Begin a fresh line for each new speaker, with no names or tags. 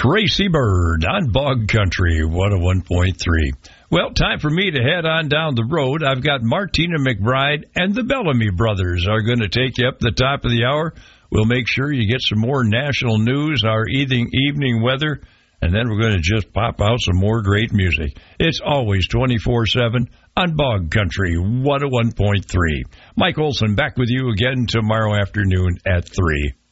Tracy Bird on Bog Country 101.3. Well, time for me to head on down the road. I've got Martina McBride and the Bellamy Brothers are going to take you up the top of the hour. We'll make sure you get some more national news, our evening weather, and then we're going to just pop out some more great music. It's always 24/7 on Bog Country 101.3. Mike Olson back with you again tomorrow afternoon at 3.